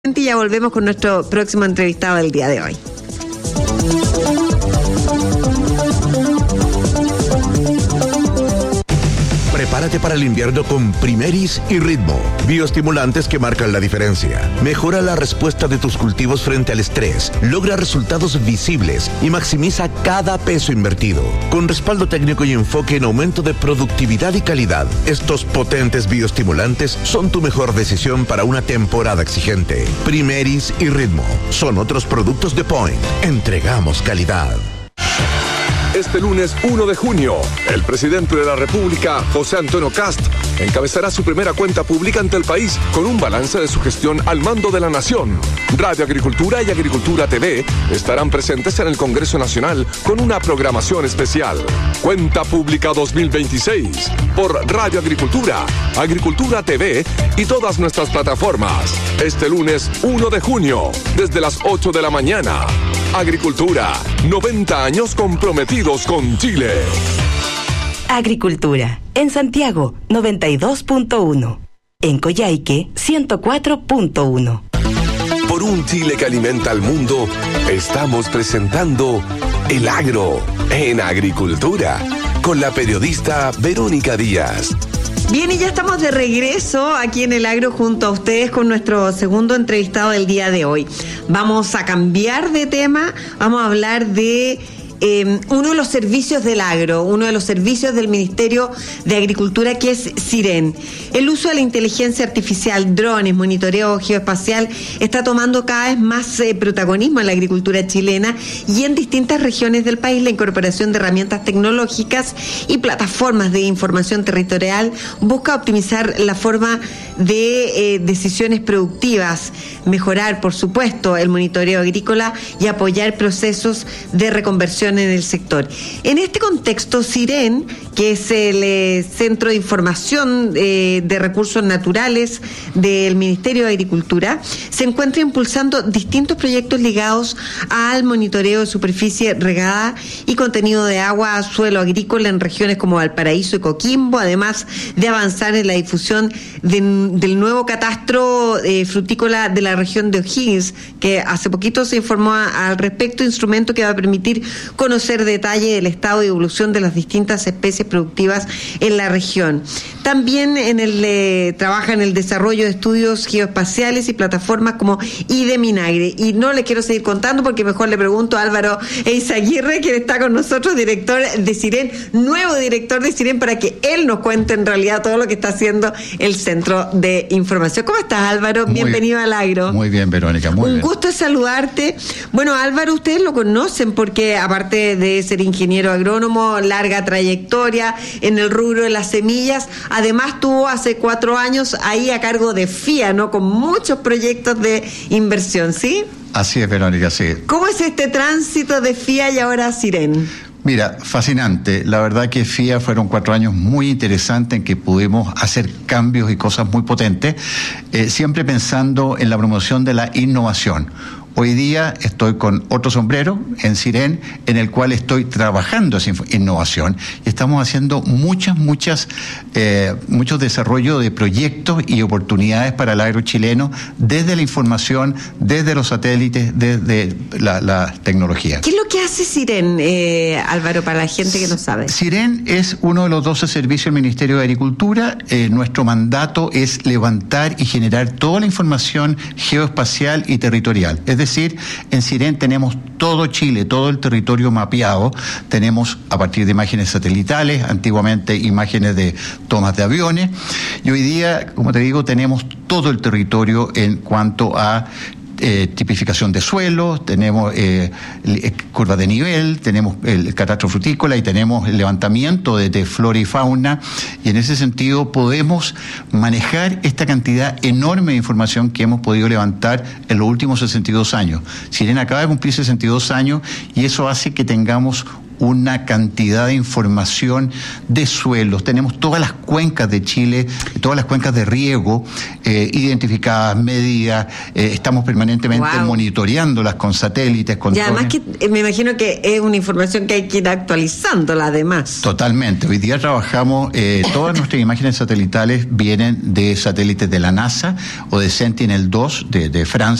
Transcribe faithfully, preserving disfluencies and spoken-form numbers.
Y ya volvemos con nuestro próximo entrevistado del día de hoy. Prepárate para el invierno con Primeris y Ritmo, bioestimulantes que marcan la diferencia. Mejora la respuesta de tus cultivos frente al estrés, logra resultados visibles y maximiza cada peso invertido. Con respaldo técnico y enfoque en aumento de productividad y calidad, estos potentes bioestimulantes son tu mejor decisión para una temporada exigente. Primeris y Ritmo son otros productos de Point. Entregamos calidad. Este lunes uno de junio, el presidente de la República, José Antonio Kast, encabezará su primera cuenta pública ante el país con un balance de su gestión al mando de la nación. Radio Agricultura y Agricultura T V estarán presentes en el Congreso Nacional con una programación especial. Cuenta Pública dos mil veintiséis por Radio Agricultura, Agricultura T V y todas nuestras plataformas. Este lunes uno de junio, desde las ocho de la mañana. Agricultura, noventa años comprometidos con Chile. Agricultura, en Santiago, noventa y dos punto uno. En Coyhaique, ciento cuatro punto uno. Por un Chile que alimenta al mundo, estamos presentando El Agro en Agricultura, con la periodista Verónica Díaz. Bien, y ya estamos de regreso aquí en El Agro junto a ustedes con nuestro segundo entrevistado del día de hoy. Vamos a cambiar de tema, vamos a hablar de eh, uno de los servicios del agro, uno de los servicios del Ministerio de Agricultura, que es SIREN. El uso de la inteligencia artificial, drones, monitoreo geoespacial, está tomando cada vez más eh, protagonismo en la agricultura chilena y en distintas regiones del país. La incorporación de herramientas tecnológicas y plataformas de información territorial busca optimizar la forma de eh, decisiones productivas, mejorar, por supuesto, el monitoreo agrícola y apoyar procesos de reconversión en el sector. En este contexto, SIREN, que es el eh, Centro de Información eh, de Recursos Naturales del Ministerio de Agricultura, se encuentra impulsando distintos proyectos ligados al monitoreo de superficie regada y contenido de agua, suelo agrícola en regiones como Valparaíso y Coquimbo, además de avanzar en la difusión de, del nuevo catastro eh, frutícola de la región de O'Higgins, que hace poquito se informó a, al respecto, instrumento que va a permitir conocer detalle del estado y evolución de las distintas especies productivas en la región. También en el eh, trabaja en el desarrollo de estudios geoespaciales y plataformas como IDEMINAGRE. Y no le quiero seguir contando porque mejor le pregunto a Álvaro Eizaguirre, quien está con nosotros, director de SIREN, nuevo director de SIREN, para que él nos cuente en realidad todo lo que está haciendo el Centro de Información. ¿Cómo estás, Álvaro? Muy, bienvenido al Agro. Muy bien, Verónica, muy Un bien. gusto de saludarte. Bueno, Álvaro, ustedes lo conocen porque aparte de ser ingeniero agrónomo, larga trayectoria en el rubro de las semillas, además tuvo hace cuatro años ahí a cargo de F I A, ¿no? Con muchos proyectos de inversión, ¿sí? Así es, Verónica, sí. ¿Cómo es este tránsito de F I A y ahora SIREN? Mira, fascinante. La verdad que F I A fueron cuatro años muy interesantes en que pudimos hacer cambios y cosas muy potentes, eh, siempre pensando en la promoción de la innovación. Hoy día estoy con otro sombrero en SIREN, en el cual estoy trabajando esa innovación y estamos haciendo muchas, muchas, eh, muchos desarrollos de proyectos y oportunidades para el agro chileno, desde la información, desde los satélites, desde la, la tecnología. ¿Qué es lo que hace SIREN, eh, Álvaro, para la gente que no sabe? SIREN es uno de los doce servicios del Ministerio de Agricultura. Eh, nuestro mandato es levantar y generar toda la información geoespacial y territorial. Es decir, en SIREN tenemos todo Chile, todo el territorio mapeado. Tenemos a partir de imágenes satelitales, antiguamente imágenes de tomas de aviones, y hoy día, como te digo, tenemos todo el territorio en cuanto a Eh, tipificación de suelo, tenemos eh, curva de nivel, tenemos el catastro frutícola y tenemos el levantamiento de, de flora y fauna, y en ese sentido podemos manejar esta cantidad enorme de información que hemos podido levantar en los últimos sesenta y dos años. SIREN acaba de cumplir sesenta y dos años y eso hace que tengamos una cantidad de información de suelos. Tenemos todas las cuencas de Chile, todas las cuencas de riego eh, identificadas, medidas. Eh, estamos permanentemente wow. monitoreándolas con satélites, con Y además drones. que eh, me imagino que es una información que hay que ir actualizándola además. Totalmente. Hoy día trabajamos, eh, todas nuestras imágenes satelitales vienen de satélites de la NASA o de Sentinel dos de, de Francia.